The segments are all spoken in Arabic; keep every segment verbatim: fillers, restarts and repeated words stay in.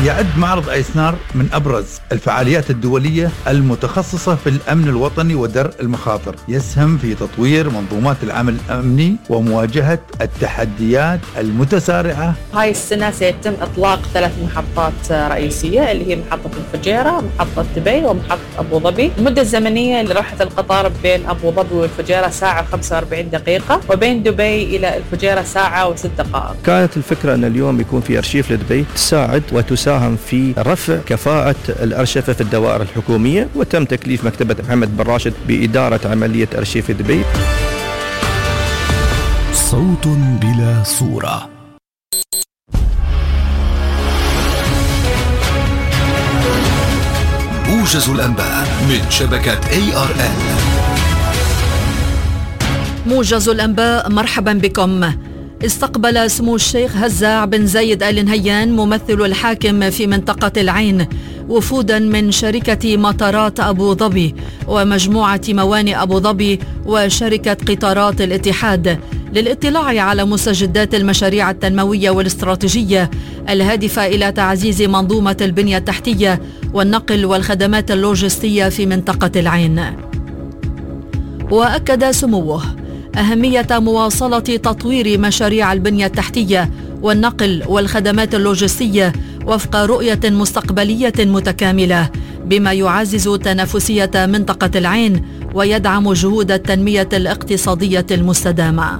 يعد معرض أيسنار من أبرز الفعاليات الدولية المتخصصة في الأمن الوطني ودرء المخاطر، يسهم في تطوير منظومات العمل الأمني ومواجهة التحديات المتسارعة. هاي السنة سيتم إطلاق ثلاث محطات رئيسية اللي هي محطة الفجيرة، محطة دبي، ومحطة أبو ظبي. المدة الزمنية لراحة القطار بين أبو ظبي والفجيرة ساعة وخمسة وأربعين دقيقة، وبين دبي إلى الفجيرة ساعة وست دقائق. كانت الفكرة أن اليوم يكون في أرشيف لدبي تساعد وتساهم في رفع كفاءة الأرشفة في الدوائر الحكومية، وتم تكليف مكتبة محمد بن راشد بإدارة عملية أرشيف دبي. صوت بلا صورة. موجز الأنباء من شبكة إيه آر إل. موجز الأنباء، مرحبا بكم. استقبل سمو الشيخ هزاع بن زايد آل نهيان ممثل الحاكم في منطقة العين وفودا من شركة مطارات أبو ظبي ومجموعة موانئ أبو ظبي وشركة قطارات الاتحاد للاطلاع على مستجدات المشاريع التنموية والاستراتيجية الهادفة إلى تعزيز منظومة البنية التحتية والنقل والخدمات اللوجستية في منطقة العين. وأكد سموه أهمية مواصلة تطوير مشاريع البنية التحتية والنقل والخدمات اللوجستية وفق رؤية مستقبلية متكاملة، بما يعزز تنافسية منطقة العين ويدعم جهود التنمية الاقتصادية المستدامة.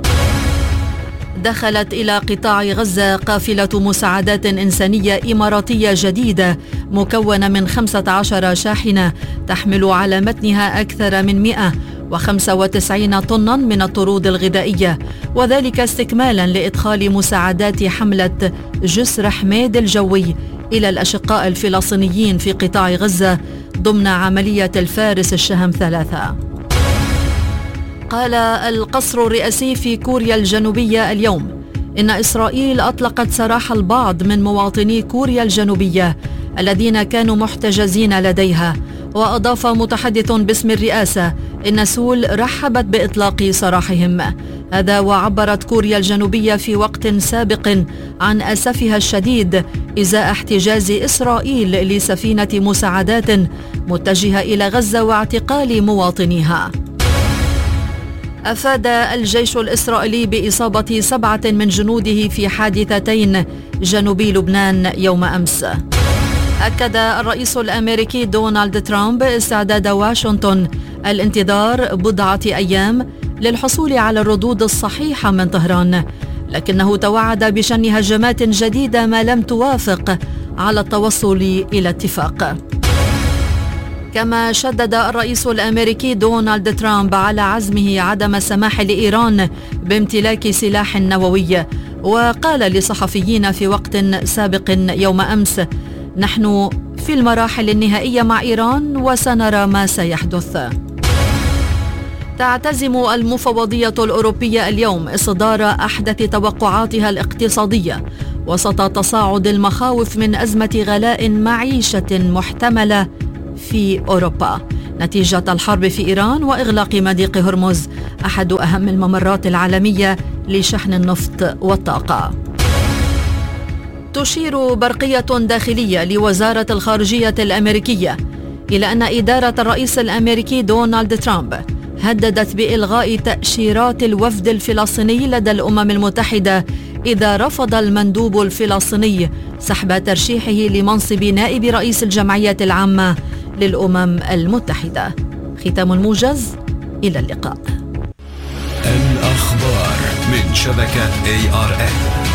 دخلت إلى قطاع غزة قافلة مساعدات إنسانية إماراتية جديدة مكونة من خمسة عشر شاحنة تحمل على متنها أكثر من مئة وخمسة وتسعين طنا من الطرود الغذائية، وذلك استكمالا لإدخال مساعدات حملة جسر حميد الجوي إلى الأشقاء الفلسطينيين في قطاع غزة ضمن عملية الفارس الشهم ثلاثة. قال القصر الرئاسي في كوريا الجنوبية اليوم إن إسرائيل أطلقت سراح البعض من مواطني كوريا الجنوبية الذين كانوا محتجزين لديها. وأضاف متحدث باسم الرئاسة إن سول رحبت بإطلاق سراحهم. هذا وعبرت كوريا الجنوبية في وقت سابق عن أسفها الشديد إزاء احتجاز إسرائيل لسفينة مساعدات متجهة إلى غزة واعتقال مواطنيها. أفاد الجيش الإسرائيلي بإصابة سبعة من جنوده في حادثتين جنوبي لبنان يوم أمس. أكد الرئيس الأمريكي دونالد ترامب استعداد واشنطن الانتظار بضعة أيام للحصول على الردود الصحيحة من طهران، لكنه توعد بشن هجمات جديدة ما لم توافق على التوصل إلى اتفاق. كما شدد الرئيس الأمريكي دونالد ترامب على عزمه عدم السماح لإيران بامتلاك سلاح نووي، وقال لصحفيين في وقت سابق يوم أمس: نحن في المراحل النهائية مع إيران وسنرى ما سيحدث. تعتزم المفوضية الأوروبية اليوم إصدار أحدث توقعاتها الاقتصادية وسط تصاعد المخاوف من أزمة غلاء معيشة محتملة في أوروبا نتيجة الحرب في إيران وإغلاق مضيق هرمز، أحد أهم الممرات العالمية لشحن النفط والطاقة. تشير برقية داخلية لوزارة الخارجية الأمريكية إلى أن إدارة الرئيس الأمريكي دونالد ترامب هددت بإلغاء تأشيرات الوفد الفلسطيني لدى الأمم المتحدة إذا رفض المندوب الفلسطيني سحب ترشيحه لمنصب نائب رئيس الجمعية العامة للأمم المتحدة. ختام الموجز، إلى اللقاء. الأخبار من شبكة إيه آر إل.